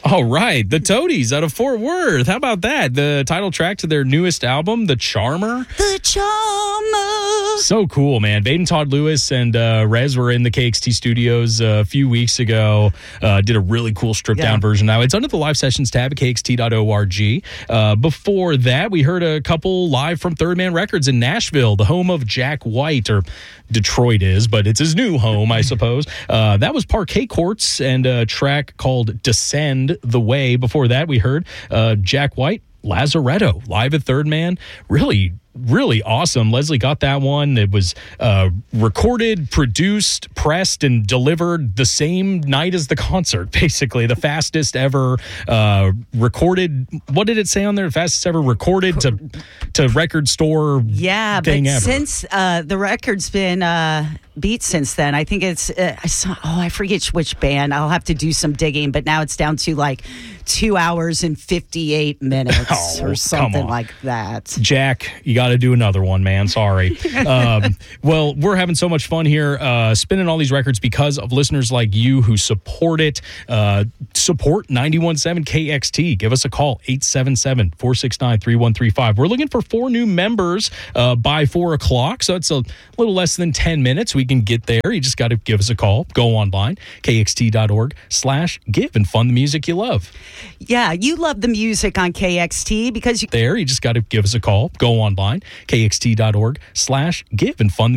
All right, the Toadies out of Fort Worth. How about that? The title track to their newest album, The Charmer. The Charmer. So cool, man. Baden Todd Lewis and Rez were in the KXT studios a few weeks ago. Did a really cool stripped-down version. Now, it's under the live sessions tab at kxt.org. Before that, we heard a couple live from Third Man Records in Nashville, the home of Jack White, or Detroit is, but it's his new home, I suppose. That was Parquet Courts and a track called Descend the Way. Before that, we heard Jack White, Lazaretto, live at Third Man. Really awesome. Leslie got that one. It was recorded, produced, pressed, and delivered the same night as the concert, basically. The fastest ever recorded. What did it say on there? Fastest ever recorded to record store thing but ever. Since the record's been beat since then, I think it's, I forget which band. I'll have to do some digging, but now it's down to like 2 hours and 58 minutes or something like that. Jack, you got to do another one, man. Sorry. Well, we're having so much fun here spinning all these records because of listeners like you who support it. Support 91.7 KXT. Give us a call, 877-469-3135. We're looking for 4 new members by 4 o'clock, so it's a little less than 10 minutes. We can get there. You just got to give us a call. Go online, kxt.org/give, and fund the music you love. Yeah, you love the music on KXT because you just got to give us a call. Go online, kxt.org/give, and fund the